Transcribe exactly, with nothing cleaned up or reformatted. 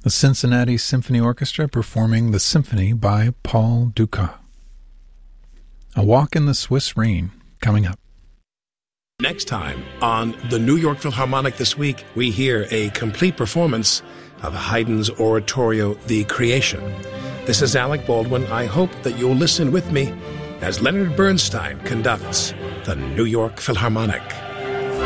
the Cincinnati Symphony Orchestra performing the symphony by Paul Dukas. A Walk in the Swiss Rain, coming up. Next time on the New York Philharmonic This Week, we hear a complete performance of Haydn's oratorio, The Creation. This is Alec Baldwin. I hope that you'll listen with me as Leonard Bernstein conducts the New York Philharmonic.